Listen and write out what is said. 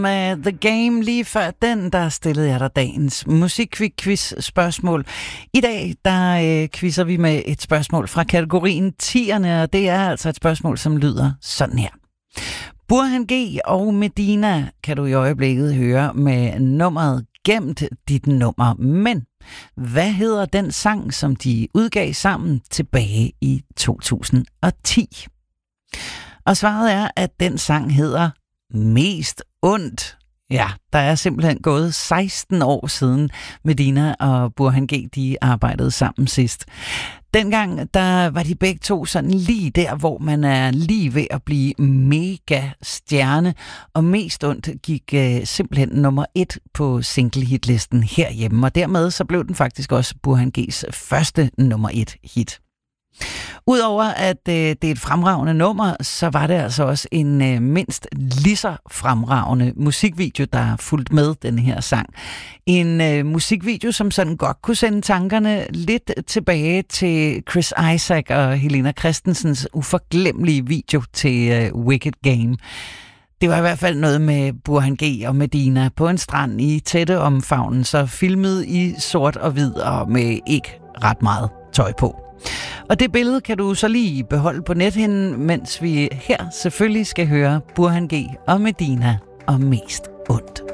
Med The Game lige før den, der stillede jeg dig dagens musikquiz-spørgsmål. I dag, der quizzer vi med et spørgsmål fra kategorien 10'erne, og det er altså et spørgsmål, som lyder sådan her. Burhan G og Medina kan du i øjeblikket høre med nummeret Gemt dit nummer. Men hvad hedder den sang, som de udgav sammen tilbage i 2010? Og svaret er, at den sang hedder Mest ondt. Ja, der er simpelthen gået 16 år siden Medina og Burhan G, de arbejdede sammen sidst. Dengang, der var de begge to sådan lige der, hvor man er lige ved at blive mega stjerne, og Mest ondt gik simpelthen nummer 1 på single-hitlisten herhjemme, og dermed så blev den faktisk også Burhan G's første nummer 1 hit. Udover at det er et fremragende nummer, så var det altså også en mindst lige så fremragende musikvideo, der fulgte med den her sang. En musikvideo, som sådan godt kunne sende tankerne lidt tilbage til Chris Isaak og Helena Christensens uforglemmelige video til Wicked Game. Det var i hvert fald noget med Burhan G og Medina på en strand i tætte omfavnelser, filmet i sort og hvid og med ikke ret meget tøj på. Og det billede kan du så lige beholde på nethinden, mens vi her selvfølgelig skal høre Burhan G og Medina og Mest ondt.